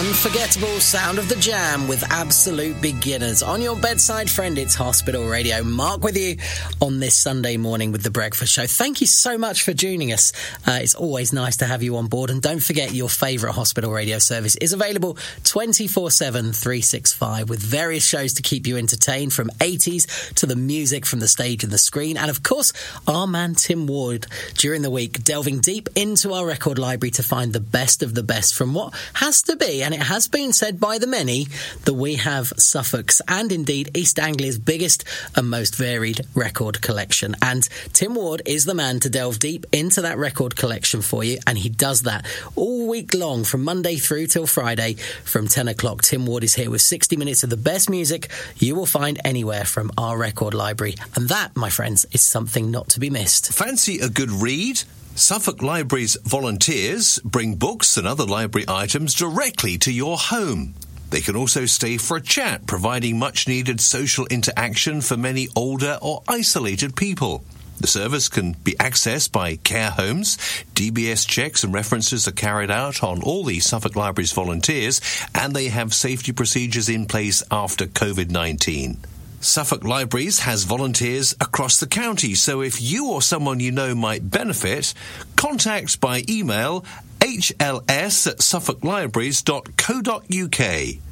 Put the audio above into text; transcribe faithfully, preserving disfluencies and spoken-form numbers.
unforgettable sound of the Jam with Absolute Beginners. On your bedside friend, it's Hospital Radio. Mark with you on this Sunday morning with The Breakfast Show. Thank you so much for joining us. Uh, it's always nice to have you on board. And don't forget, your favourite Hospital Radio service is available twenty-four seven, three sixty-five with various shows to keep you entertained, from eighties to the music from the stage and the screen. And of course, our man Tim Ward during the week, delving deep into our record library to find the best of the best from what has to be, and it has been said by the many, that we have Suffolk's and indeed East Anglia's biggest and most varied record collection. And Tim Ward is the man to delve deep into that record collection for you, and he does that all week long from Monday through till Friday from ten o'clock. Tim Ward is here with sixty minutes of the best music you will find anywhere from our record library, and that, my friends, is something not to be missed. Fancy a good read? Suffolk Library's volunteers bring books and other library items directly to your home. They can also stay for a chat, providing much-needed social interaction for many older or isolated people. The service can be accessed by care homes. D B S checks and references are carried out on all the Suffolk Library's volunteers, and they have safety procedures in place after covid nineteen. Suffolk Libraries has volunteers across the county, so if you or someone you know might benefit, contact by email h l s at suffolk libraries dot co dot u k.